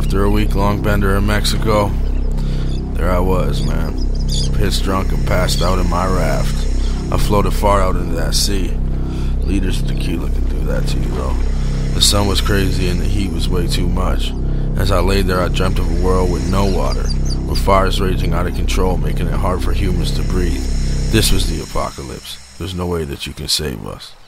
After a week-long bender in Mexico, there I was, man, pissed drunk and passed out in my raft. I floated far out into that sea. Liters of tequila can do that to you, though. The sun was crazy and the heat was way too much. As I lay there, I dreamt of a world with no water, with fires raging out of control, making it hard for humans to breathe. This was the apocalypse. There's no way that you can save us.